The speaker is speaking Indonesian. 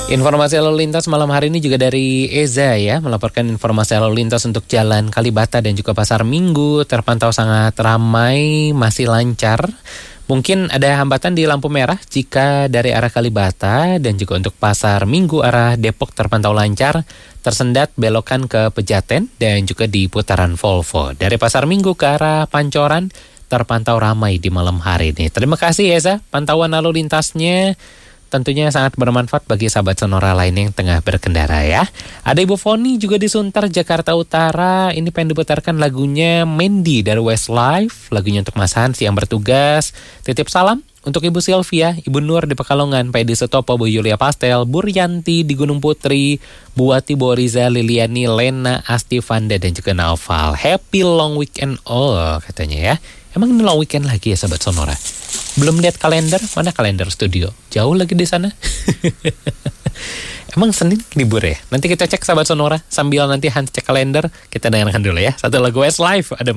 Informasi lalu lintas malam hari ini juga dari Eza ya, melaporkan informasi lalu lintas untuk Jalan Kalibata dan juga Pasar Minggu terpantau sangat ramai, masih lancar. Mungkin ada hambatan di lampu merah jika dari arah Kalibata dan juga untuk Pasar Minggu arah Depok terpantau lancar, tersendat belokan ke Pejaten dan juga di putaran Volvo. Dari Pasar Minggu ke arah Pancoran terpantau ramai di malam hari ini. Terima kasih Eza, pantauan lalu lintasnya tentunya sangat bermanfaat bagi sahabat Sonora lain yang tengah berkendara ya. Ada Ibu Foni juga di Sunter, Jakarta Utara. Ini pengen diputarkan lagunya Mandy dari Westlife. Lagunya untuk Mas Hans yang bertugas. Titip salam untuk Ibu Sylvia, Ibu Nur di Pekalongan, Pak Edi Setopo, Bu Yulia Pastel, Bu Rianti di Gunung Putri, Bu Wati, Bu Riza, Liliani, Lena, Asti, Vanda, dan juga Naufal. Happy long weekend all katanya ya. Emang ini long weekend lagi ya sahabat Sonora? Belum lihat kalender? Mana kalender studio? Jauh lagi di sana. Emang Senin libur ya? Nanti kita cek sahabat Sonora. Sambil nanti Hans cek kalender, kita dengarkan dulu ya. Satu lagu Westlife, ada